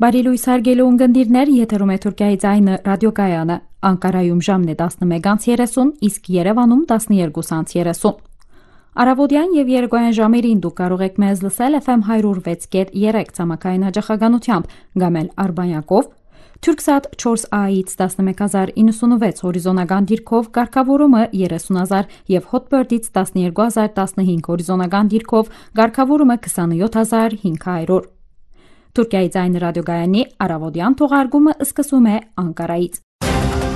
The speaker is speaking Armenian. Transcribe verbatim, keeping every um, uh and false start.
Բարի լույս հարգելի ունկնդիրներ, եթերում է Թուրքիայի ձայնը ռադիոկայանը։ Անկարայում ժամն է տասնմեկ երեսուն, իսկ Երևանում տասնյոթ երեսուն։ Առավոտյան եւ երեկոյան ժամերին դուք կարող եք մեզ լսել F M one oh six point three ցամաքային հաճախականությամբ, կամ էլ Արբանյակով, Turksat four A-ից տասնմեկ հազար նավսանվեց հորիզոնական դիրքով, կարգավորումը երեսուն հազար եւ Hotbird-ից տասնյոթ հազար տասնհինգ հորիզոնական դիրքով, կարգավորումը քսանյոթ հազար հինգ հարյուր։ Թուրքիայի ձայնը ռադիոգայանի առավոտյան թողարկումը սկսում է Անկարայից։